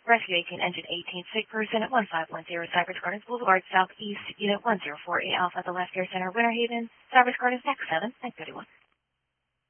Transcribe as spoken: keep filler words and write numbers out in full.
Rescue eighteen, Engine eighteen, sick person at one five one zero Cypress Gardens Boulevard, Southeast, Unit one zero four eight Alpha at the left, Air Center, Winter Haven, Cypress Gardens, X seven, nine thirty-one.